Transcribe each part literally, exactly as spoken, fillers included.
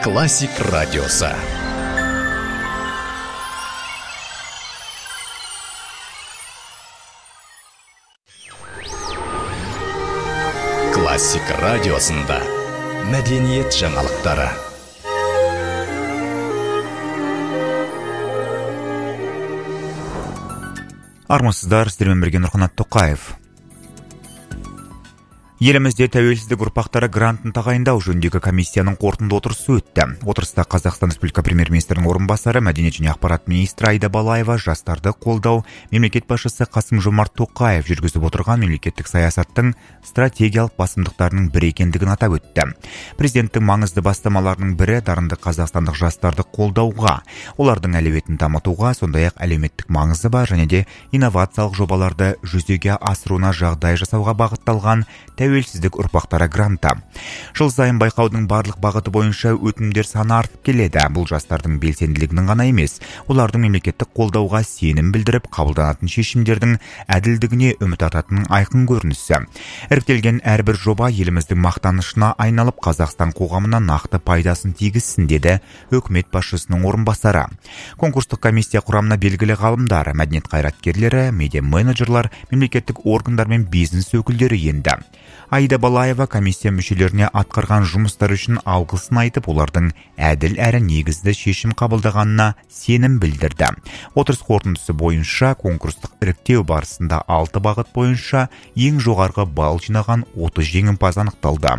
Классик радиосы. Классик радиосында мәдениет жаңалықтары. Армысыздар, сіздермен бірге Нұрқанат Тоқаев. Елімізде тәуелсіздік ұрпақтары грантын тағайындау жөніндегі комиссияның қорытынды отырысы өтті. Отырыста Қазақстан Республика премьер-министрінің орынбасары, мәдениет және ақпарат министрі Аида Балаева жастарды қолдау, мемлекет басшысы Қасым-Жомарт Тоқаев жүргізіп отырған мемлекеттік саясаттың стратегиялық басымдықтарының бірі екендігін атап өтті. Президенттің маңызды бастамаларының бірі дарынды қазақстандық жастарды қолдауға, олардың әлеуетін дамытуға, сондай-ақ әлеуметтік маңызы бар және де инновациялық жобаларды жүзеге асыруына жағдай жасауға бағытталған тәуелсіздік ұрпақтары гранты. Жыл сайын байқаудың барлық бағыты бойынша өтінімдер саны артып келеді. Бұл жастардың белсенділігінің ғана емес, олардың мемлекеттік қолдауға сенім білдіріп, қабылданатын шешімдердің әділдігіне үміт артатын айқын көрінісі. Іріктелген әрбір жоба еліміздің мақтанышына айналып, Қазақстан қоғамына нақты пайдасын тигізсін, деді үкімет басшысының орынбасары. Конкурстық комиссия құрамына белгілі ғалымдар, мәдениет қайраткерлері, медиа менеджерлар, мемлекеттік органдар мен бизнес өкілдері енді. Аида Балаева комиссия мүшелеріне атқарған жұмыстар үшін алғысын айтып, олардың әділ әрі негізді шешім қабылдағанына сенім білдірді. Отырыс қорытындысы бойынша конкурстық іріктеу барысында алты бағыт бойынша ең жоғарғы балл жинаған отыз жеңімпаз анықталды.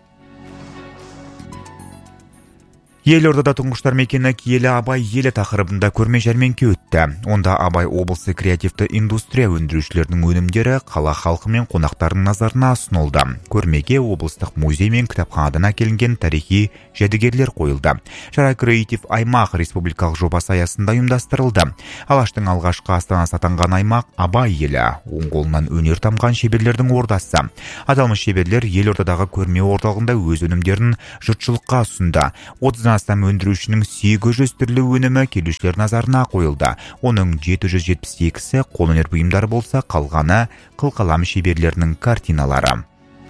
Елордада тұңғыштар мекені киелі Абай елі тақырыбында көрме жәрмеңке өтті. Онда Абай облысы креативті индустрия өндірушілерінің өнімдері қала халқы мен қонақтардың назарына ұсынылды. Көрмеге облыстық музей мен кітапханадан әкелінген тарихи жәдігерлер қойылды. Шара креатив аймақ республикалық жобасы аясында ұйымдастырылды. Алаштың алғашқы астанасы атанған аймақ Абай елі, оң қолынан өнер тамған шеберлердің ордасы. Аталмыш шеберлер Елордадағы көрме орталығында өз өнімдерін жұртшылыққа ұсынды. отыздан астам өндірушінің сегіз жүз түрлі өнімі келушілер назарына қойылды. Оның жеті жүз жетпіс екісі қолөнер бұйымдары болса, қалғаны қылқалам шеберлерінің картиналары.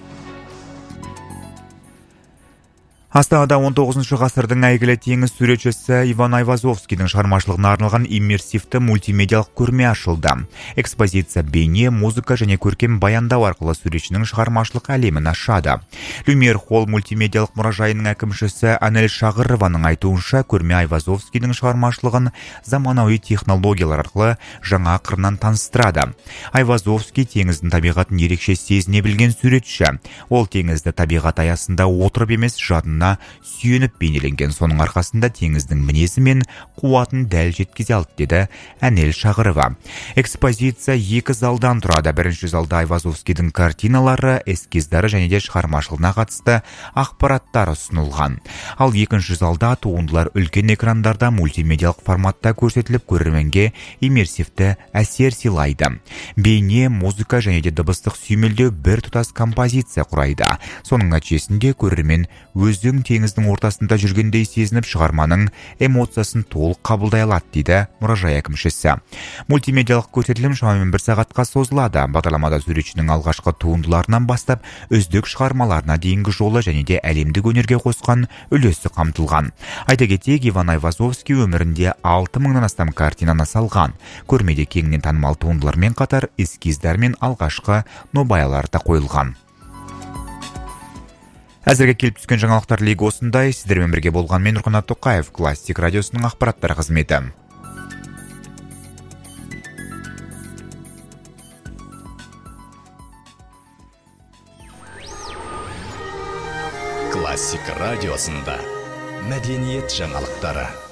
Астанада он тоғызыншы ғасырдың әйгілі теңіз суретшісі Иван Айвазовскийдің шығармашылығына арналған иммерсивті мультимедиалық көрме ашылды. Экспозиция бейне, музыка және көркем баяндау арқылы суретшінің шығармашылық әлемін ашады. Люмьер Холл мультимедиалық мұражайының әкімшісі Анель Шағырованың айтуынша, көрме Айвазовскийдің шығармашылығын заманауи технологиялар арқылы жаңа қырынан таныстырады. Айвазовский теңіздің табиғатын ерекше сезіне білген суретші. Ол теңізді табиғат аясында отырып емес, жадына сүйеніп бейнеленген, соның арқасында теңіздің мінезі мен қуатын дәл жеткізе алды, деді Әнел Шағырова. Экспозиция екі залдан тұрады. Бірінші залда Айвазовскийдің картиналары, эскиздары және де шығармашылығына қатысты ақпараттар ұсынылған. Ал екінші залда туындылар үлкен экрандарда мультимедиалық форматта көрсетіліп, көрерменге иммерсивті әсер сыйлайды. Бейне, музыка және де дыбыстық сүйемелдеу бір тұтас композиция құрайды. Соның нәтижесінде көрермен өзі теңіздің ортасында жүргендей сезініп, шығарманың эмоциясын толық қабылдай алады, дейді мұражай әкімшісі. Мультимедиалық көрсетілім шамамен бір сағатқа созылады. Бағдарламада суретшінің алғашқы туындыларынан бастап үздік шығармаларына дейінгі жолы және де әлемдік өнерге қосқан үлесі қамтылған. Айта кетейік, Иван Айвазовский өмірінде алты мыңнан астам картинаны салған. Көрмеде кеңінен танымал туындылармен қатар эскиздар мен алғашқы нобаялар да қойылған. Әзірге келіп түскен жаңалықтар легі осындай. Сіздермен бірге болған мен Нұрқанат Тоқаев, Классик радиосының ақпараттар қызметі. Классик радиосында мәдениет жаңалықтары.